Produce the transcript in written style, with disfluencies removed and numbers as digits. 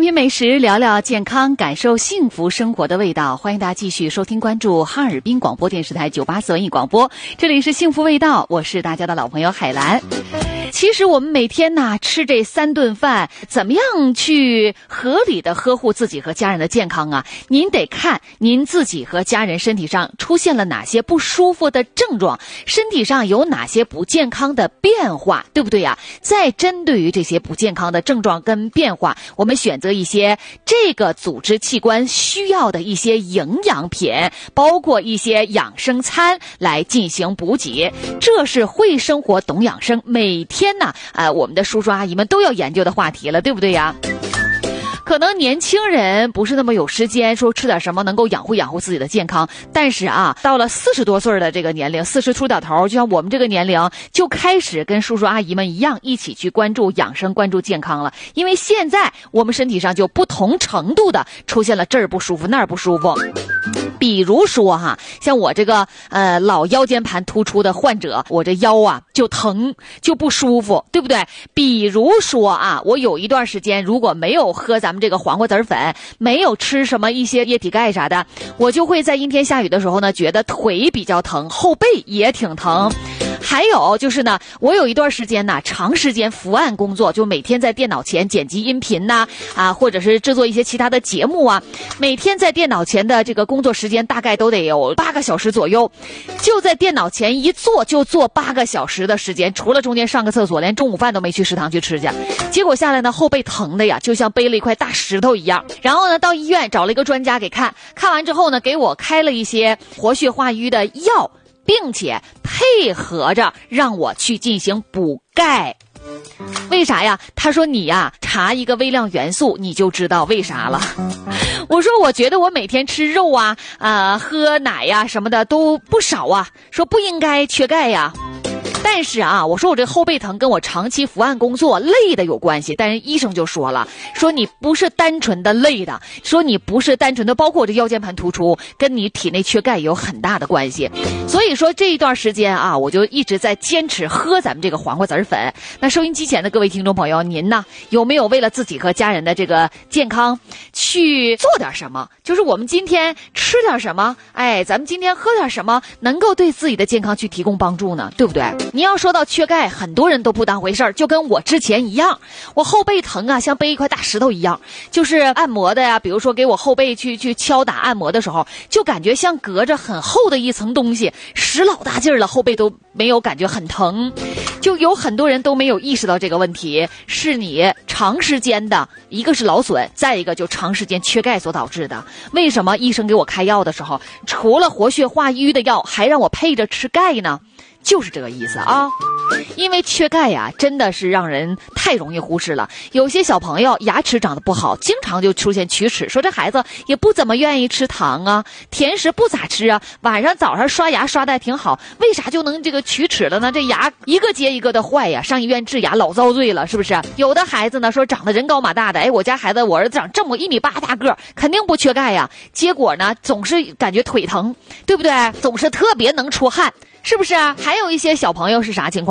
品品美食，聊聊健康，感受幸福生活的味道。欢迎大家继续收听关注哈尔滨广播电视台984文艺广播，这里是幸福味道，我是大家的老朋友海兰。其实我们每天呢吃这3顿饭，怎么样去合理的呵护自己和家人的健康啊？您得看您自己和家人身体上出现了哪些不舒服的症状，身体上有哪些不健康的变化，对不对呀？再针对于这些不健康的症状跟变化，我们选择一些这个组织器官需要的一些营养品，包括一些养生餐来进行补给。这是会生活懂养生每天呢我们的叔叔阿姨们都要研究的话题了，对不对呀？可能年轻人不是那么有时间说吃点什么能够养护自己的健康，但是到了40多岁的这个年龄，40出点头，就像我们这个年龄就开始跟叔叔阿姨们一样一起去关注养生关注健康了。因为现在我们身体上就不同程度的出现了这儿不舒服那儿不舒服。比如说像我这个老腰间盘突出的患者，我这腰就疼就不舒服，对不对？比如说我有一段时间如果没有喝咱们这个黄瓜籽粉，没有吃什么一些液体钙啥的，我就会在阴天下雨的时候呢觉得腿比较疼，后背也挺疼。还有就是呢，我有一段时间长时间伏案工作，就每天在电脑前剪辑音频或者是制作一些其他的节目每天在电脑前的这个工作时间大概都得有8个小时左右，就在电脑前一坐就坐8个小时的时间，除了中间上个厕所，连中午饭都没去食堂去吃去。结果下来呢，后背疼的就像背了一块大石头一样。然后呢，到医院找了一个专家给看完之后呢，给我开了一些活血化瘀的药，并且配合着让我去进行补钙。为啥呀？他说你查一个微量元素你就知道为啥了。我说我觉得我每天吃肉喝奶什么的都不少说不应该缺钙呀。但是我说我这后背疼跟我长期伏案工作累的有关系，但是医生就说了，说你不是单纯的累的，说你不是单纯的，包括我这腰间盘突出跟你体内缺钙有很大的关系。所以说这一段时间我就一直在坚持喝咱们这个黄瓜籽粉。那收音机前的各位听众朋友，您呢有没有为了自己和家人的这个健康去做点什么？就是我们今天吃点什么，咱们今天喝点什么能够对自己的健康去提供帮助呢？对不对？你要说到缺钙，很多人都不当回事儿，就跟我之前一样，我后背疼像背一块大石头一样，就是按摩的比如说给我后背去敲打按摩的时候，就感觉像隔着很厚的一层东西，使老大劲儿了，后背都没有感觉很疼。就有很多人都没有意识到这个问题，是你长时间的，一个是劳损，再一个就长时间缺钙所导致的。为什么医生给我开药的时候，除了活血化瘀的药，还让我配着吃钙呢？就是这个意思因为缺钙真的是让人太容易忽视了。有些小朋友牙齿长得不好，经常就出现龋齿，说这孩子也不怎么愿意吃糖甜食不咋吃晚上早上刷牙刷得还挺好，为啥就能这个龋齿了呢？这牙一个接一个的坏上医院治牙老遭罪了，是不是？有的孩子呢说长得人高马大的，我家孩子我儿子长这么1.8米大个，肯定不缺钙结果呢总是感觉腿疼，对不对？总是特别能出汗，是不是还有一些小朋友是啥情况？